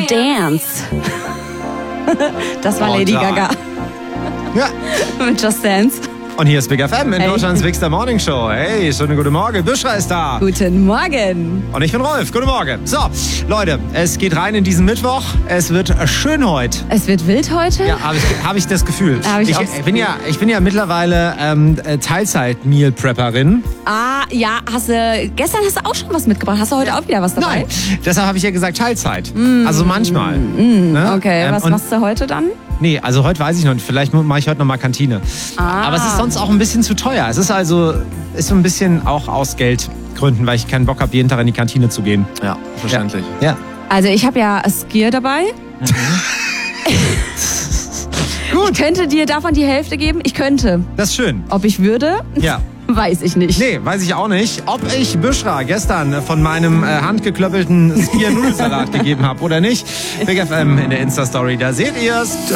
Dance. Das war Lady Gaga. Ja. Mit Just Dance. Und hier ist Big FM in Deutschlands Bigster Morning Show. Hey, schönen guten Morgen. Büschra ist da. Guten Morgen. Und ich bin Rolf. Guten Morgen. So, Leute, es geht rein in diesen Mittwoch. Es wird schön heute. Es wird wild heute? Ja, hab ich das Gefühl. Ich bin ja mittlerweile Teilzeit-Meal-Prepperin. Ah, ja, gestern hast du auch schon was mitgebracht. Hast du heute auch wieder was dabei? Nein, deshalb habe ich ja gesagt Teilzeit. Also manchmal. Ne? Okay, was machst du heute dann? Nee, also heute weiß ich noch nicht. Vielleicht mache ich heute noch mal Kantine. Aber es ist sonst auch ein bisschen zu teuer. Es ist so ein bisschen auch aus Geldgründen, weil ich keinen Bock habe, jeden Tag in die Kantine zu gehen. Ja, verständlich. Ja. Also ich habe ja Skier dabei. Gut. Ich könnte dir davon die Hälfte geben. Ich könnte. Das ist schön. Ob ich würde? Ja. Weiß ich nicht. Nee, weiß ich auch nicht. Ob ich Büschra gestern von meinem handgeklöppelten Skier-Nudelsalat gegeben habe oder nicht. Big FM in der Insta-Story, da seht ihr's.